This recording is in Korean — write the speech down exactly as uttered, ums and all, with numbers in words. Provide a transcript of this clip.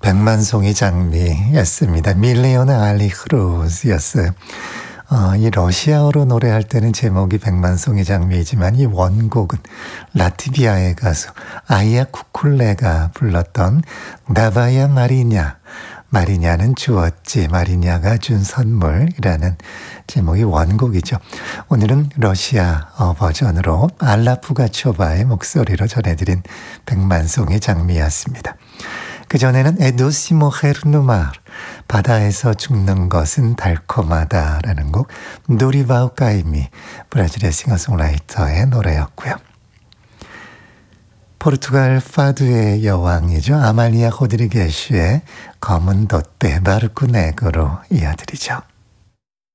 백만송이 장미였습니다. 밀리오네 알리 크루즈였어요. 어, 이 러시아어로 노래할 때는 제목이 백만송이 장미이지만 이 원곡은 라트비아의 가수 아이야 쿠쿨레가 불렀던 나바야 마리냐, 마리냐는 주었지, 마리냐가 준 선물이라는 제목이 원곡이죠. 오늘은 러시아어 버전으로 알라 푸가초바의 목소리로 전해드린 백만송이 장미였습니다. 그전에는 에도시모 헤르누마르, 바다에서 죽는 것은 달콤하다라는 곡 노리바우 까이미, 브라질의 싱어송라이터의 노래였고요. 포르투갈 파두의 여왕이죠. 아말리아 호드리게슈의 검은 돛대 바르쿠네그로 이어드리죠.